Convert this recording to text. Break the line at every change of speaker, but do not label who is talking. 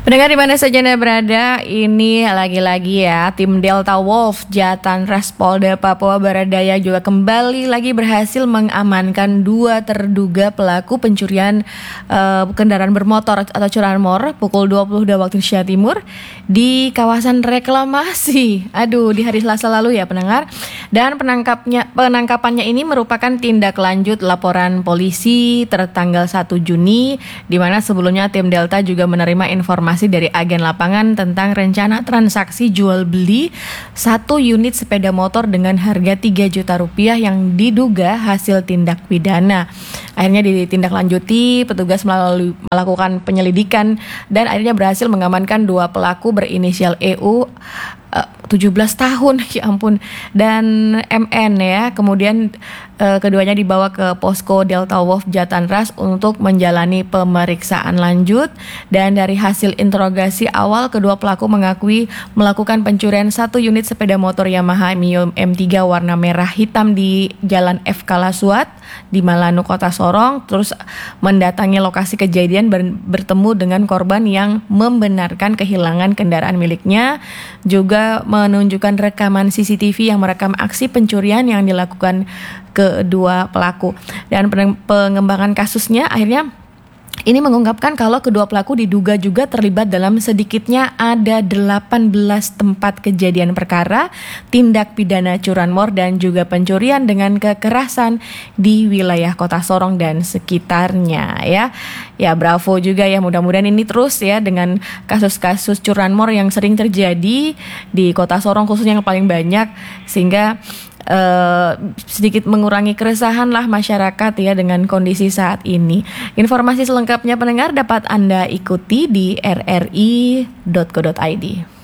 Pendengar di mana saja Anda berada, ini lagi-lagi ya tim Delta Wolf Jatanras Polda Papua Barat Daya juga kembali lagi berhasil mengamankan 2 terduga pelaku pencurian kendaraan bermotor atau curanmor pukul 22 waktu Indonesia Timur di kawasan reklamasi. Di hari Selasa lalu ya pendengar. Dan penangkapannya ini merupakan tindak lanjut laporan polisi tertanggal 1 Juni di mana sebelumnya tim Delta juga menerima informasi dari agen lapangan tentang rencana transaksi jual beli 1 unit sepeda motor dengan harga 3 juta rupiah yang diduga hasil tindak pidana. Akhirnya ditindaklanjuti, petugas melakukan penyelidikan dan akhirnya berhasil mengamankan 2 pelaku berinisial EU 17 tahun, ya ampun, dan MN ya. Kemudian keduanya dibawa ke posko Delta Wolf Jatanras untuk menjalani pemeriksaan lanjut. Dan dari hasil interogasi awal, kedua pelaku mengakui melakukan pencurian 1 unit sepeda motor Yamaha Mio M3 warna merah hitam di Jalan F. Kalasuat di Malanu, Kota Sorong. Terus mendatangi lokasi kejadian bertemu dengan korban yang membenarkan kehilangan kendaraan miliknya, juga menunjukkan rekaman CCTV yang merekam aksi pencurian yang dilakukan kedua pelaku. Dan pengembangan kasusnya akhirnya ini mengungkapkan kalau kedua pelaku diduga juga terlibat dalam sedikitnya ada 18 tempat kejadian perkara tindak pidana curanmor dan juga pencurian dengan kekerasan di wilayah Kota Sorong dan sekitarnya ya. Ya, bravo juga ya, mudah-mudahan ini terus ya dengan kasus-kasus curanmor yang sering terjadi di Kota Sorong khususnya yang paling banyak, sehingga sedikit mengurangi keresahan lah masyarakat ya dengan kondisi saat ini. Informasi selengkapnya pendengar dapat Anda ikuti di rri.co.id.